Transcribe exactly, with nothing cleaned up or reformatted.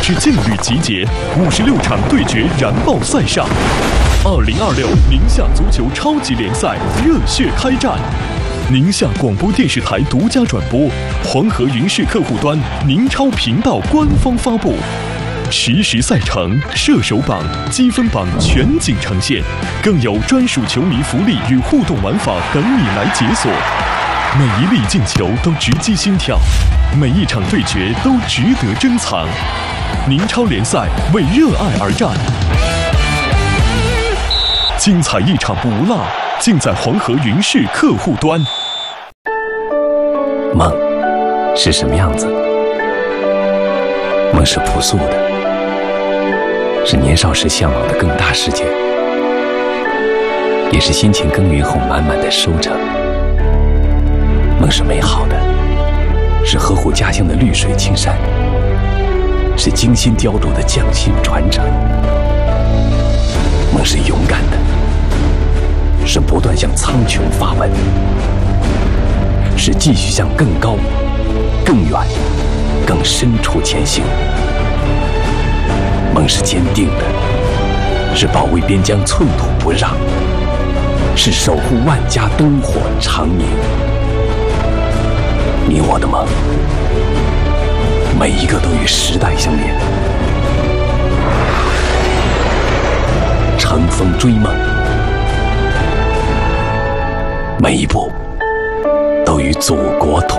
是劲旅集结，五十六场对决燃爆赛上。二零二六宁夏足球超级联赛热血开战，宁夏广播电视台独家转播，黄河云视客户端宁超频道官方发布。实时赛程、射手榜、积分榜全景呈现，更有专属球迷福利与互动玩法等你来解锁。每一粒进球都直击心跳，每一场对决都值得珍藏。宁超联赛为热爱而战，精彩一场不落，尽在黄河云视客户端。 梦是什么样子？梦是朴素的，是年少时向往的更大世界，也是辛勤耕耘后满满的收成。梦是美好的，是呵护家乡的绿水青山，是精心雕琢的匠心传承。梦是勇敢的，是不断向苍穹发问，是继续向更高、更远、更深处前行。梦是坚定的，是保卫边疆寸土不让，是守护万家灯火长明。你我的梦，每一个都与时代相连，乘风追梦，每一步都与祖国同